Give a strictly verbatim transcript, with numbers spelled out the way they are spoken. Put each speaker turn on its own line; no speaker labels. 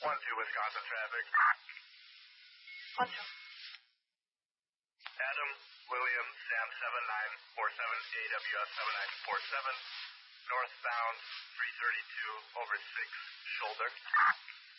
one two Wisconsin traffic.
one two.
Adam, William, Sam seven nine four seven, A W S seven nine four seven, northbound three thirty-two over six, shoulder.